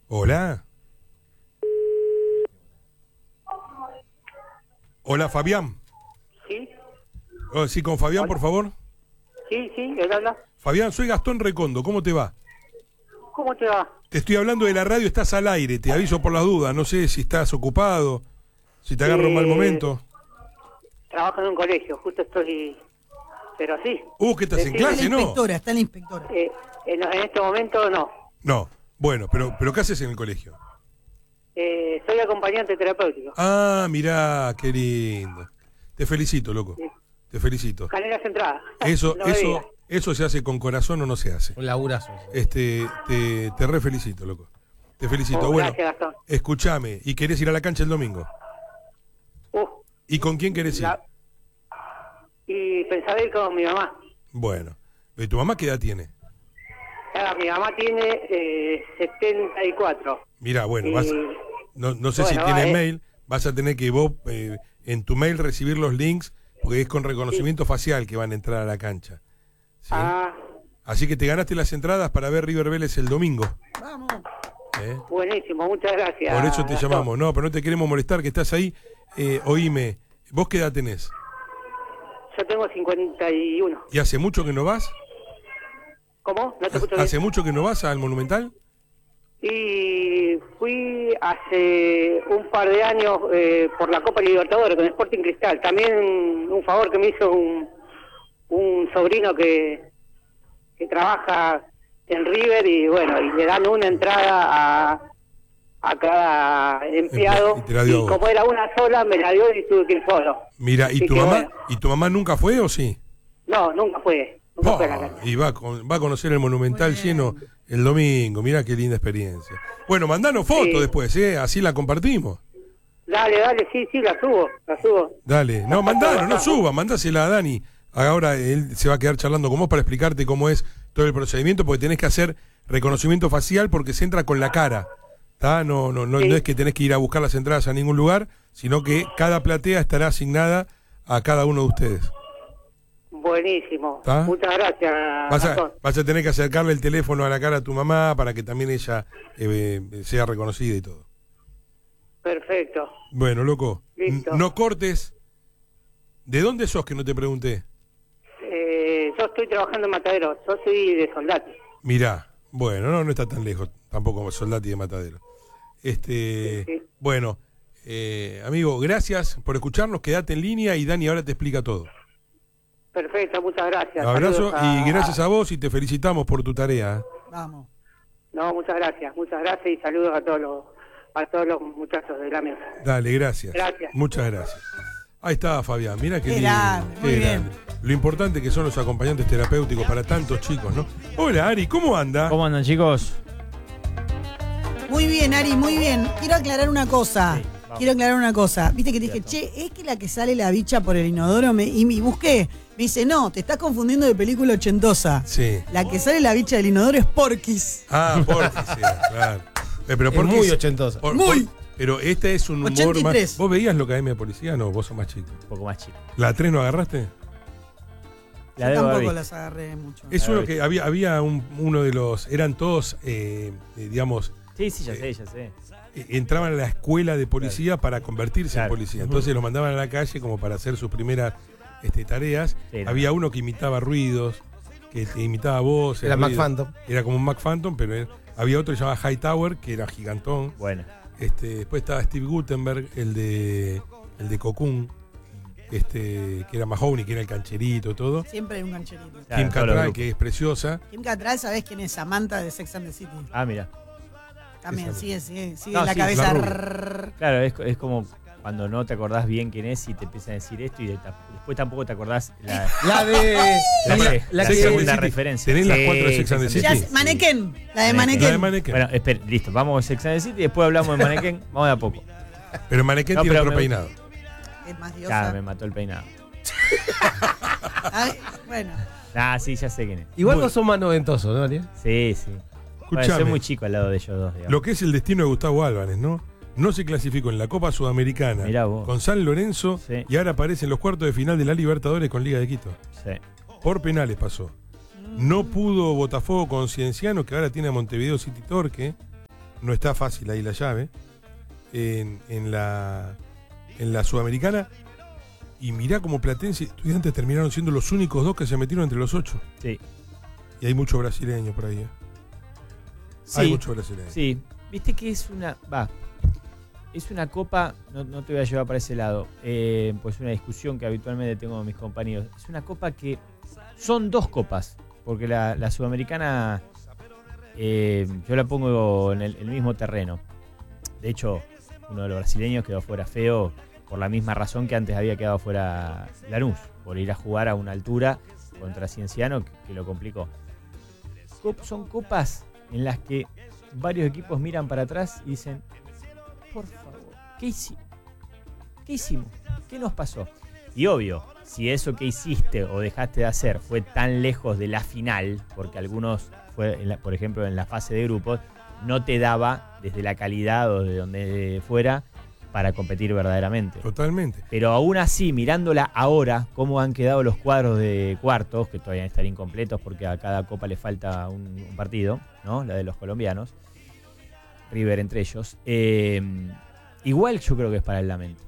Hola. Hola, Fabián. Sí. Oh, sí, con Fabián, Hola. por favor. Sí, él habla. Fabián, soy Gastón Recondo, ¿cómo te va? ¿Cómo te va? Te estoy hablando de la radio, estás al aire, te aviso por las dudas, no sé si estás ocupado, si te agarro un mal momento. Trabajo en un colegio, justo estoy... Pero sí. ¿Qué estás en Sí, clase, no? Está la inspectora. En este momento no. No, bueno, pero ¿qué haces en el colegio? Soy acompañante terapéutico. Ah, mirá, qué lindo. Te felicito, loco. Sí. Te felicito. Gané las entradas. Eso, No me digas. eso se hace con corazón o no se hace. Un laburazo. Te re felicito, loco. Te felicito. Bueno, Gracias, Gastón. escúchame, ¿y querés ir a la cancha el domingo? ¿Y con quién querés ir? Y pensaba ir con mi mamá. Bueno, ¿y tu mamá qué edad tiene? Mi mamá tiene 74. Mirá, bueno, no sé bueno, si tienes mail, vas a tener que vos en tu mail recibir los links, porque es con reconocimiento facial que van a entrar a la cancha. ¿Sí? Así que te ganaste las entradas para ver River Vélez el domingo. Vamos. Buenísimo, muchas gracias. Por eso te Gastón. llamamos. No, pero no te queremos molestar, que estás ahí. Oíme, ¿vos qué edad tenés? Yo tengo 51. ¿Y hace mucho que no vas? ¿Cómo? No te escucho bien. ¿Hace mucho que no vas al Monumental? Y fui hace un par de años por la Copa Libertadores con Sporting Cristal. También un favor que me hizo un sobrino que trabaja en River y bueno, y le dan una entrada a cada empleado. Y te la dio a Y vos. como era una sola, me la dio y tuve que ir solo. Mira, Así que bueno. ¿y tu mamá nunca fue o sí? No, nunca fue. Nunca fue a la cancha. Y va a conocer el Monumental lleno el domingo. Mirá qué linda experiencia. Bueno, mandanos fotos Sí. después, así la compartimos. Dale, sí, la subo. Dale, no, mandanos, no suba, mandásela a Dani. Ahora él se va a quedar charlando con vos para explicarte cómo es todo el procedimiento, porque tenés que hacer reconocimiento facial porque se entra con la cara. ¿Tá? No es que tenés que ir a buscar las entradas a ningún lugar, sino que cada platea estará asignada a cada uno de ustedes. Buenísimo. ¿Tá? Muchas gracias, Gastón. Vas a tener que acercarle el teléfono a la cara a tu mamá para que también ella sea reconocida y todo. Perfecto. Bueno, loco, Listo. no cortes. ¿De dónde sos que no te pregunté? Yo estoy trabajando en Matadero. Yo soy de Soldati. Mirá, bueno, no está tan lejos, tampoco Soldati de Matadero. Sí. Bueno, amigo, gracias por escucharnos, quédate en línea y Dani ahora te explica todo. Perfecto, muchas gracias. Abrazo Saludos y gracias a vos y te felicitamos por tu tarea. Vamos. No, muchas gracias y saludos a todos los muchachos de la mesa. Dale, gracias. Gracias. Muchas gracias. Ahí está, Fabián, mira qué Qué lindo. grande, qué muy bien. grande. Lo importante que son los acompañantes terapéuticos para tantos chicos, ¿no? Hola, Ari, ¿cómo anda? ¿Cómo andan, chicos? Muy bien, Ari, muy bien. Quiero aclarar una cosa. Viste que te dije, che, es que la que sale la bicha por el inodoro y busqué. Me dice, no, te estás confundiendo de película ochentosa. Sí. La que sale la bicha del inodoro es Porky's. Ah, Porky, sí, claro. Pero Es Porky muy ochentosa. Muy. Pero este es un humor 83. más. ¿Vos veías lo que Academia de Policía? No, vos sos más chico. Un poco más chico. ¿La 3 no agarraste? La Yo debo haber tampoco visto. las agarré mucho. Es uno que había uno de los. Eran todos, digamos. Sí, ya sé. Entraban a la escuela de policía para convertirse en Claro. policía. Entonces los mandaban a la calle como para hacer sus primeras tareas. Sí, no. Había uno que imitaba ruidos, que imitaba voces. Era Mac ruidos. Phantom. Era como un Mac Phantom, pero había otro que se llamaba Hightower, que era gigantón. Bueno. Después estaba Steve Guttenberg, el de Cocoon, que era Mahoney, que era el cancherito, todo. Siempre hay un gancherito. Claro, Kim todos los Cattrall, grupos. que es preciosa. Kim Cattrall, ¿sabés quién es? Samantha de Sex and the City. Ah, mira. También Esa sigue No, en la sí, cabeza. la rubia. Rrrr. Claro, es como cuando no te acordás bien quién es y te empiezan a decir esto y después tampoco te acordás La de. La Sex and the segunda City. referencia. ¿Tenés las Sí, 4 de Sex and the Sex Ya, City? Mannequin, la de Mannequin. La Mannequin. de Mannequin. Bueno, espera, listo, vamos a Sex and the City y después hablamos de Mannequin. Vamos de a poco. Pero Mannequin No, tiene pero otro me- peinado. Es más Claro, diosa. me mató el peinado. Ay, bueno, Ah, sí, ya sé quién es. Igual Bueno. no son más noventosos, ¿no, Ariel? Sí. Bueno, Escuchame, soy muy chico al lado de ellos dos, digamos. lo que es el destino de Gustavo Álvarez, ¿no? No se clasificó en la Copa Sudamericana Mirá vos. con San Lorenzo Sí. y ahora aparece en los cuartos de final de la Libertadores con Liga de Quito. Sí. Por penales pasó. No pudo Botafogo con Cienciano, que ahora tiene a Montevideo City Torque. no está fácil ahí la llave, en la Sudamericana, y mirá como Platense y Estudiantes terminaron siendo los únicos 2 que se metieron entre los 8. Sí. Y hay mucho brasileño por ahí. Sí, hay mucho brasileño. Sí, viste que es una copa, no te voy a llevar para ese lado, pues es una discusión que habitualmente tengo con mis compañeros. Es una copa que son 2 copas, porque la Sudamericana yo la pongo en el mismo terreno. De hecho, uno de los brasileños quedó fuera feo por la misma razón que antes había quedado fuera Lanús, por ir a jugar a una altura contra Cienciano que lo complicó. Son copas en las que varios equipos miran para atrás y dicen, por favor, ¿qué hicimos? ¿Qué hicimos? ¿Qué nos pasó? Y obvio, si eso que hiciste o dejaste de hacer fue tan lejos de la final, porque algunos, por ejemplo, en la fase de grupos, no te daba desde la calidad o de donde fuera para competir verdaderamente. Totalmente. Pero aún así, mirándola ahora, cómo han quedado los cuadros de cuartos, que todavía están incompletos porque a cada copa le falta un partido, ¿no? La de los colombianos, River entre ellos. Igual yo creo que es para el lamento.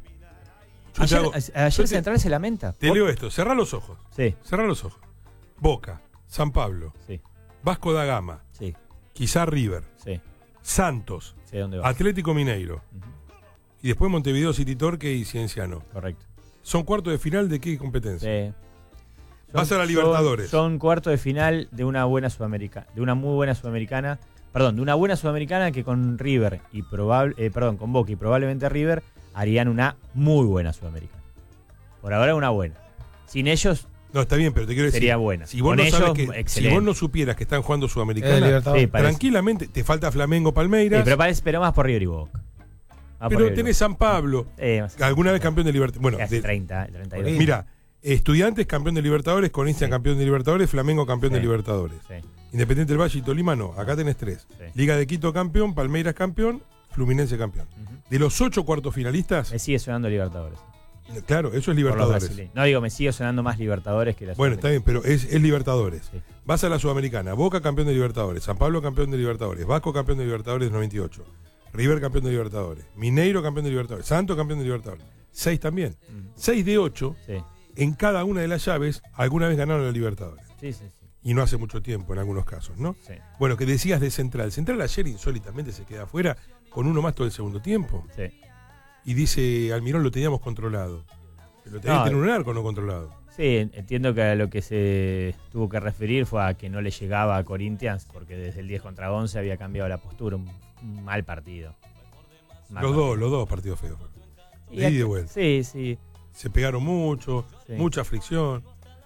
Ayer Central se lamenta. Te leo esto, cerrá los ojos. Sí. Cerrá los ojos. Boca, San Pablo, Sí. Vasco da Gama, Sí. quizá River, Sí. Santos, Sé dónde va. Atlético Mineiro, y después Montevideo City Torque y Cienciano. Correcto. ¿Son cuartos de final de qué competencia? Sí. Vas a la Libertadores. Son cuartos de final de una buena Sudamericana, de una buena Sudamericana que con River y con Boca y probablemente River harían una muy buena Sudamericana. Por ahora una buena. Sin ellos No, está bien, pero te quiero decir, sería buena. Si vos, Con no ellos, sabes si excelente. vos no supieras que están jugando Sudamericana, Libertadores. Sí, parece. tranquilamente, te falta Flamengo, Palmeiras, Pero más por River y Boca. pero tenés San Pablo, más alguna vez campeón de Libertadores. Bueno, hace 32. mira, Estudiantes campeón de Libertadores, Corinthians Sí. campeón de Libertadores, Flamengo campeón de Sí. Libertadores. Sí. Independiente del Valle y Tolima no, acá tenés 3. Sí. Liga de Quito campeón, Palmeiras campeón, Fluminense campeón. De los 8 cuartos finalistas, Me sigue sonando Libertadores. claro, eso es Por los Libertadores. brasileños. No digo, me sigue sonando más Libertadores que la Bueno, está bien, pero es Libertadores. Sí. Vas a la Sudamericana, Boca campeón de Libertadores, San Pablo campeón de Libertadores, Vasco campeón de Libertadores 98, River campeón de Libertadores, Mineiro campeón de Libertadores, Santos campeón de Libertadores. 6 también. 6 de 8, Sí. en cada una de las llaves, alguna vez ganaron la Libertadores. Sí, sí, sí. Y no hace mucho tiempo en algunos casos, ¿no? Sí. Bueno, que decías de Central. Central ayer insólitamente se queda afuera con uno más todo el segundo tiempo. Sí. Y dice, Almirón lo teníamos controlado. Pero tenía que tener un arco no controlado. Sí, entiendo que a lo que se tuvo que referir fue a que no le llegaba a Corinthians porque desde el 10 contra 11 había cambiado la postura. Un mal partido. Los dos partidos feos. Y De ida y de vuelta. Sí, sí. Se pegaron mucho, Sí. mucha fricción.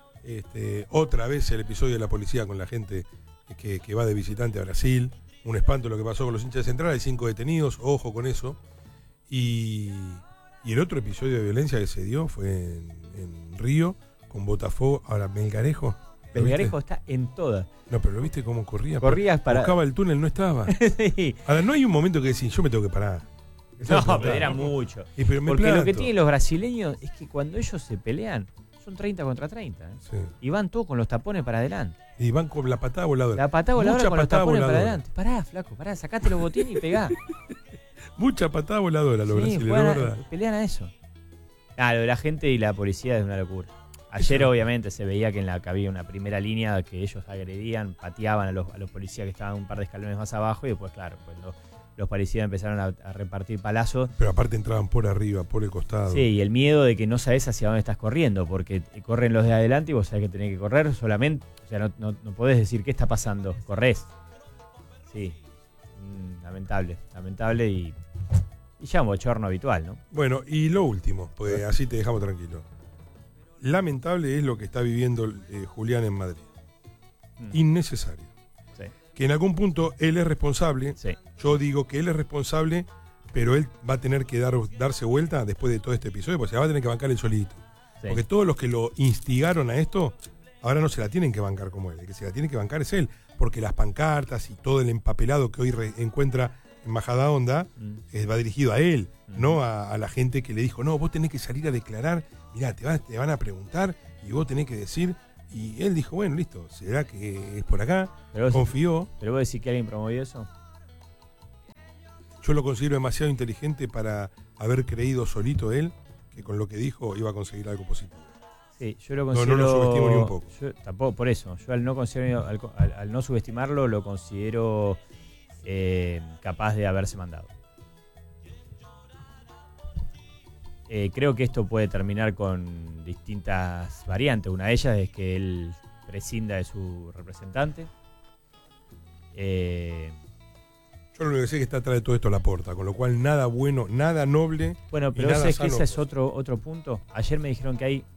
Otra vez el episodio de la policía con la gente que va de visitante a Brasil. Un espanto lo que pasó con los hinchas de Central. Hay 5 detenidos, ojo con eso. Y el otro episodio de violencia que se dio fue en Río, con Botafogo. Ahora, Melgarejo. ¿lo Melgarejo viste? está en todas. No, pero ¿lo viste cómo corría? Corrías para- Buscaba el túnel, no estaba. Sí. Ahora, no hay un momento que decís, yo me tengo que parar. No, pero era mucho. Y pero me Porque lo que planto. tienen los brasileños es que cuando ellos se pelean, son 30 contra 30. ¿eh? Sí. Y van todos con los tapones para adelante. Y van con la patada voladora. La patada voladora Mucha con los patada tapones para voladora. adelante. Pará, flaco, pará, sacate los botines y pegá. Mucha patada voladora los brasileños, juegan la verdad. pelean a eso. Lo de la gente y la policía es una locura. Ayer Eso. obviamente se veía que que había una primera línea que ellos agredían, pateaban a los policías que estaban un par de escalones más abajo y después, claro, cuando los policías empezaron a repartir palazos. Pero aparte entraban por arriba, por el costado. Sí, y el miedo de que no sabes hacia dónde estás corriendo, porque corren los de adelante y vos sabés que tenés que correr solamente. O sea, no podés decir qué está pasando, corres. Sí, lamentable y ya un bochorno habitual, ¿no? Bueno, y lo último, pues así te dejamos tranquilo. Lamentable es lo que está viviendo Julián en Madrid. Innecesario. Sí. Que en algún punto él es responsable. Sí. Yo digo que él es responsable, pero él va a tener que darse vuelta después de todo este episodio, porque se la va a tener que bancar él solito. Sí. Porque todos los que lo instigaron a esto, ahora no se la tienen que bancar como él. El que se la tiene que bancar es él. Porque las pancartas y todo el empapelado que hoy encuentra en Majadahonda va dirigido a él, no a la gente que le dijo, no, vos tenés que salir a declarar, mirá, te van a preguntar y vos tenés que decir. Y él dijo, bueno, listo, será que es por acá, Pero vos- confió. ¿Pero vos decís que alguien promovió eso? yo lo considero demasiado inteligente para haber creído solito él que con lo que dijo iba a conseguir algo positivo. Sí, yo lo considero. No lo subestimo ni un poco. Yo tampoco, por eso. Yo al no subestimarlo, lo considero capaz de haberse mandado. Creo que esto puede terminar con distintas variantes. Una de ellas es que él prescinda de su representante. Yo lo único que sé es que está atrás de todo esto Laporta, con lo cual nada bueno, nada noble. Bueno, pero nada ese sano. es otro punto. Ayer me dijeron que hay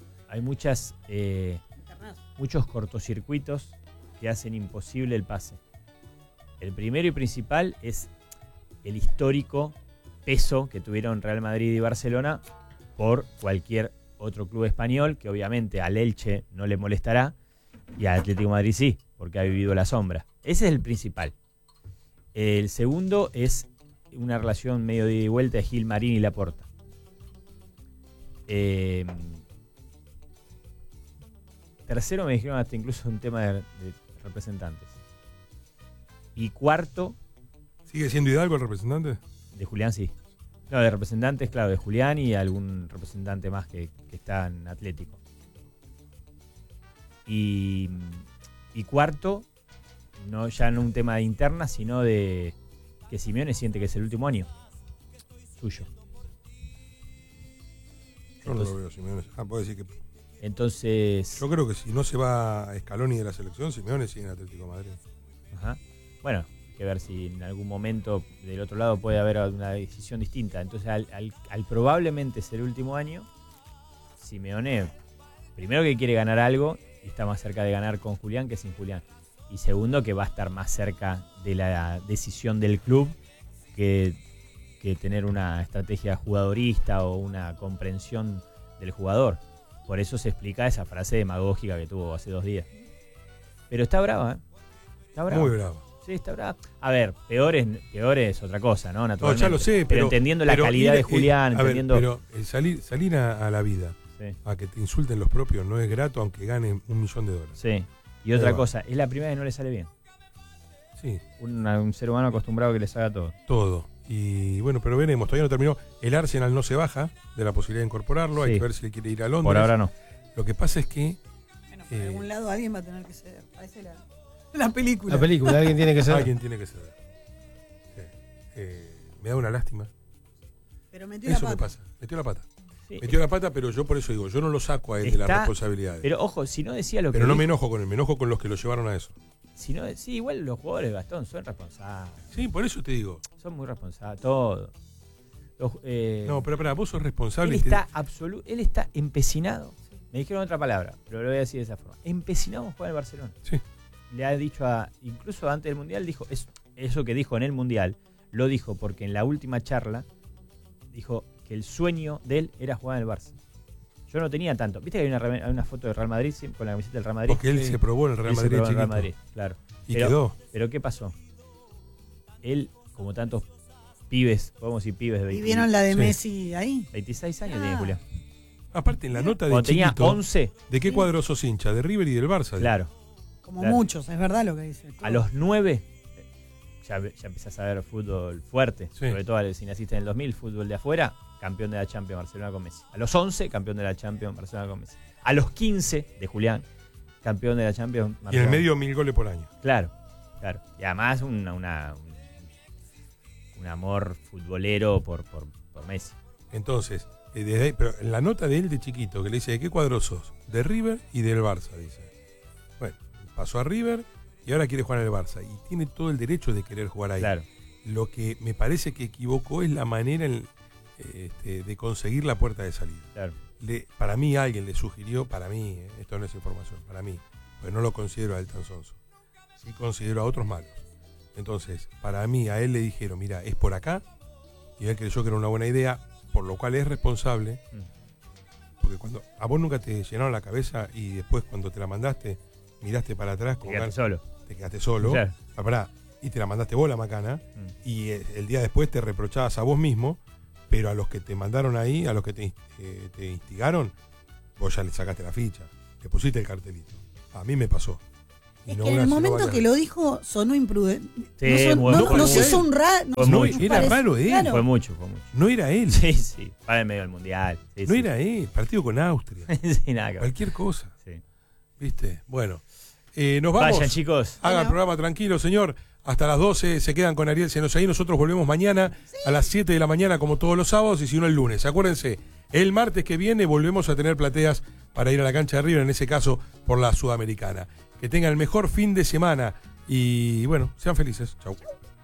muchos cortocircuitos que hacen imposible el pase. El primero y principal es el histórico peso que tuvieron Real Madrid y Barcelona por cualquier otro club español, que obviamente al Elche no le molestará y al Atlético de Madrid sí, porque ha vivido la sombra. Ese es el principal. El segundo es una relación medio de ida y vuelta de Gilmarín y Laporta. Tercero me dijeron hasta incluso un tema de representantes. Y cuarto... ¿Sigue siendo Hidalgo el representante? De Julián sí. No, de representantes, claro, de Julián y algún representante más que está en Atlético. Y cuarto, no ya no un tema de interna, sino de que Simeone siente que es el último año suyo. Yo no lo veo, Simeone. Puedo decir que... Entonces... Yo creo que si no se va a Scaloni de la selección, Simeone sigue en Atlético de Madrid. Ajá. Bueno, hay que ver si en algún momento del otro lado puede haber una decisión distinta. Entonces, al probablemente ser el último año, Simeone, primero que quiere ganar algo y está más cerca de ganar con Julián que sin Julián. Y segundo, que va a estar más cerca de la decisión del club que tener una estrategia jugadorista o una comprensión del jugador. Por eso se explica esa frase demagógica que tuvo hace 2 días. Pero está brava, ¿eh? Está brava. Muy brava. Sí, está brava. A ver, peor es otra cosa, ¿no? Naturalmente. No, ya lo sé, pero entendiendo la calidad de Julián, entendiendo... Pero salir a la vida, sí, a que te insulten los propios, no es grato aunque ganen $1 millón. Sí. Y otra cosa, es la primera vez que no le sale bien. Sí. Un ser humano acostumbrado a que les haga todo. Todo. Y bueno, pero veremos, todavía no terminó. El Arsenal no se baja de la posibilidad de incorporarlo, Sí. hay que ver si le quiere ir a Londres. Por ahora no. Lo que pasa es que... Bueno, por algún lado alguien va a tener que ceder. Parece la película. La película, alguien tiene que ser. Alguien tiene que ceder. Sí. Me da una lástima. Pero metió Eso la me pata. pasa. Metió la pata. Sí. Metió la pata, pero yo por eso digo, yo no lo saco a él de las responsabilidades. Pero ojo, si no decía lo que... Pero no me enojo con él, me enojo con los que lo llevaron a eso. Si no, sí, igual los jugadores, Gastón, son responsables. Sí, por eso te digo. Son muy responsables, todos. No, pero para vos sos responsable. Él está empecinado. Me dijeron otra palabra, pero lo voy a decir de esa forma. Empecinado en jugar en Barcelona. Sí. Le ha dicho incluso antes del Mundial, dijo, eso que dijo en el Mundial, lo dijo porque en la última charla dijo que el sueño de él era jugar en el Barça. Yo no tenía tanto. ¿Viste que hay una foto de Real Madrid con la camiseta del Real Madrid? Porque él se probó en el Real Él se Madrid probó en el chiquito. Real Madrid, claro. Y quedó. Pero ¿qué pasó? Él, como tantos pibes, podemos decir pibes de 20, ¿Y vieron la de Sí. Messi ahí? 26 años tiene Julián. Aparte, en la nota de Cuando tenía chiquito, 11, ¿de qué cuadro sos hincha? ¿De River y del Barça? claro. Como Claro. muchos, es verdad lo que dice. A los 9 ya empezás a ver fútbol fuerte, Sí. sobre todo si naciste en el 2000, fútbol de afuera, campeón de la Champions Barcelona con Messi. A los 11, campeón de la Champions Barcelona con Messi. A los 15 de Julián, campeón de la Champions Y en Barcelona. el medio 1000 goles por año. Claro. Y además un amor futbolero por Messi. Entonces, desde ahí, pero en la nota de él de chiquito, que le dice, ¿de qué cuadro sos? De River y del Barça, dice. Bueno, pasó a River y ahora quiere jugar en el Barça. Y tiene todo el derecho de querer jugar ahí. Claro. Lo que me parece que equivocó es la manera de conseguir la puerta de salida. Claro. Para mí alguien le sugirió, para mí, esto no es información, para mí, pues no lo considero a él tan sonso. Sí considero a otros malos. Entonces, para mí, a él le dijeron, mira, es por acá, y él creyó que era una buena idea, por lo cual es responsable, porque cuando a vos nunca te llenaron la cabeza y después cuando te la mandaste, miraste para atrás, Te quedaste solo. te quedaste solo, Claro. y te la mandaste vos la macana, y el día después te reprochabas a vos mismo, pero a los que te mandaron ahí, a los que te instigaron, vos ya le sacaste la ficha, le pusiste el cartelito. A mí me pasó. Y Es no que en una el sino momento varias. que lo dijo sonó imprudente. Sí, Nos hizo un raro. Fue mucho. Era raro él. Claro. Fue mucho. No era él. Sí, sí. Para el medio del mundial. Sí, No sí. era él. Partido con Austria. Sí, nada que ver. Cualquier cosa. Sí. ¿Viste? Bueno. Nos vamos. Vayan, chicos. Haga el Bueno. programa tranquilo, señor. Hasta las 12 se quedan con Ariel Senosaí. Nosotros volvemos mañana a las 7 de la mañana, como todos los sábados, y si no el lunes. Acuérdense, el martes que viene volvemos a tener plateas para ir a la cancha de River, en ese caso por la Sudamericana. Que tengan el mejor fin de semana y bueno, sean felices. Chau.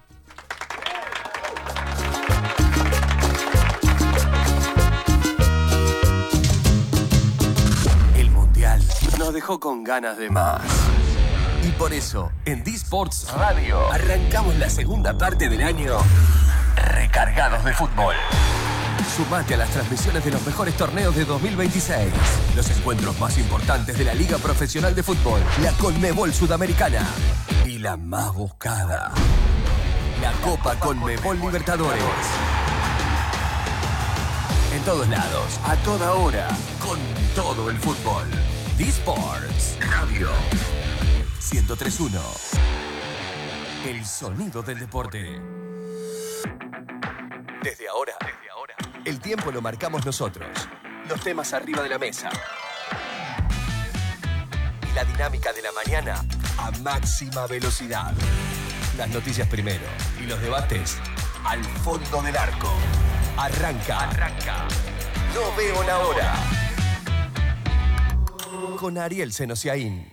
El Mundial nos dejó con ganas de más. Y por eso, en D-Sports Radio, arrancamos la segunda parte del año recargados de fútbol. Sumate a las transmisiones de los mejores torneos de 2026. Los encuentros más importantes de la Liga Profesional de Fútbol, la Conmebol Sudamericana y la más buscada, la Copa Conmebol Libertadores. En todos lados, a toda hora, con todo el fútbol. D-Sports Radio 103.1. El sonido del deporte. Desde ahora, el tiempo lo marcamos nosotros. Los temas arriba de la mesa. Y la dinámica de la mañana a máxima velocidad. Las noticias primero y los debates al fondo del arco. Arranca. No veo la hora. Con Ariel Senosiaín.